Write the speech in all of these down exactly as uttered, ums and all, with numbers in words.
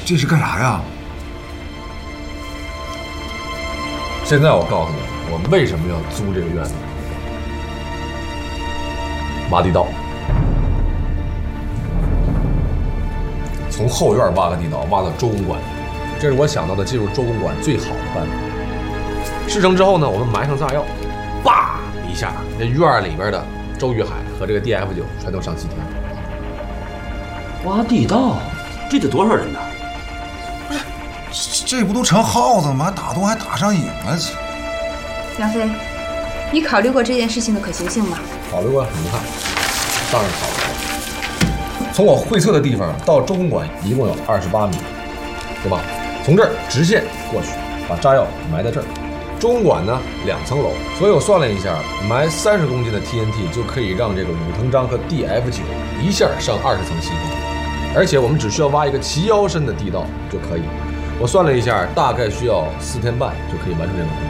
这是干啥呀？ 现在我告诉你，我们为什么要租这个院子？挖地道，从后院挖个地道，挖到周公馆，这是我想到的进入周公馆最好的办法。事成之后呢，我们埋上炸药，叭一下，这院里边的周玉海和这个 D F 九全都上西天。 挖地道，这得多少人呢？ 这不都成耗子了吗？还打洞还打上瘾了？ 杨飞，你考虑过这件事情的可行性吗？ 考虑过，你看，当然考虑过。从我绘测的地方到周公馆一共有二十八米，对吧？从这儿直线过去，把炸药埋在这儿。周公馆呢两层楼，所以我算了一下，埋三十公斤的 T N T 就可以让这个武藤章和 D F 九一下上二十层西天，而且我们只需要挖一个齐腰深的地道就可以。我算了一下，大概需要四天半就可以完成这个工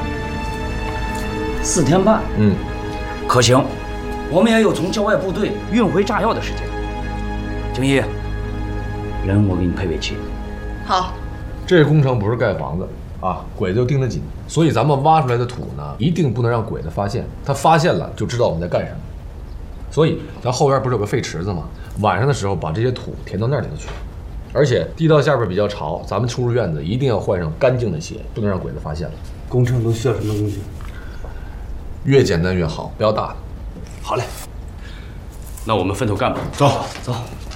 程。 四天半， 嗯， 可行。我们也有从郊外部队运回炸药的时间。景一，人我给你配尾气。 好。 这个工程不是盖房子啊，鬼子就盯得紧，所以咱们挖出来的土呢，一定不能让鬼子发现，他发现了就知道我们在干什么。所以咱后边不是有个废池子吗？晚上的时候把这些土填到那里头去。而且地道下边比较潮，咱们出入院子一定要换上干净的鞋，不能让鬼子发现了。 工程都需要什么工具？ 越简单越好，不要大的。 好嘞，那我们分头干吧。 走走。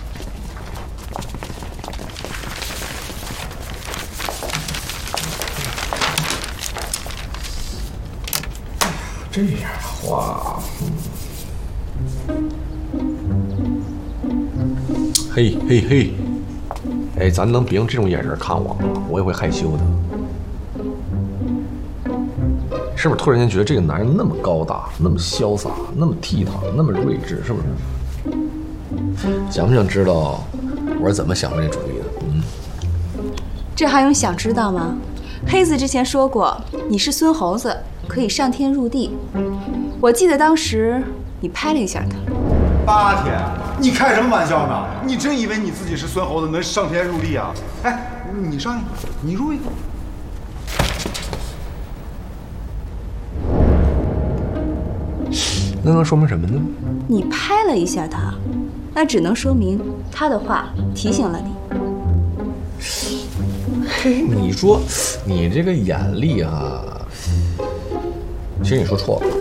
这样的话，嗯，嘿嘿嘿，哎，咱能别用这种眼神看我吗？我也会害羞的。是不是突然间觉得这个男人那么高大，那么潇洒，那么倜傥，那么睿智，是不是？想不想知道我是怎么想出这主意的？嗯， 这还用想知道吗？黑子之前说过，你是孙猴子，可以上天入地。我记得当时你拍了一下他。 八天？你开什么玩笑呢？你真以为你自己是孙猴子能上天入地啊？哎，你上一个，你入一个。 那能说明什么呢？ 你拍了一下他，那只能说明他的话提醒了你。 嘿，你说你这个眼力啊，其实你说错了。